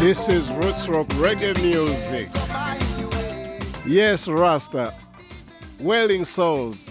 This is Roots Rock Reggae music. Yes, Rasta. Wailing Souls.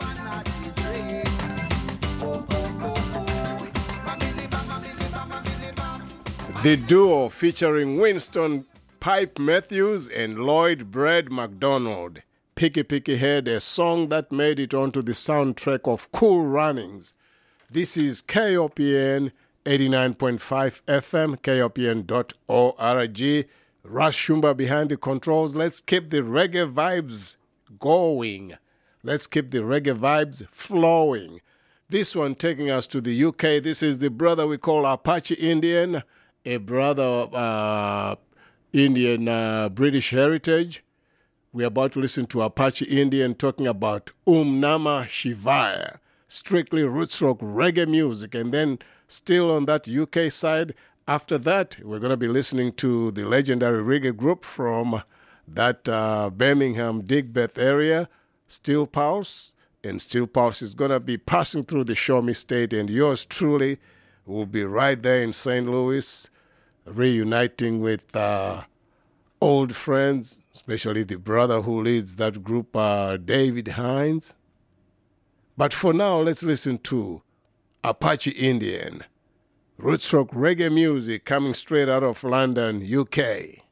The duo featuring Winston Pipe Matthews and Lloyd Bread McDonald. Picky Picky Head, a song that made it onto the soundtrack of Cool Runnings. This is KOPN 89.5 FM, KOPN.org. Rush Shumba behind the controls. Let's keep the reggae vibes going. Let's keep the reggae vibes flowing. This one taking us to the UK. This is the brother we call Apache Indian, a brother of Indian British heritage. We're about to listen to Apache Indian talking about Namah Shivaya, strictly roots rock reggae music. And then still on that UK side, after that, we're going to be listening to the legendary reggae group from that Birmingham, Digbeth area, Steel Pulse. And Steel Pulse is going to be passing through the Show Me State, and yours truly will be right there in St. Louis, reuniting with old friends, especially the brother who leads that group, David Hines. But for now, let's listen to Apache Indian, roots rock reggae music coming straight out of London, UK.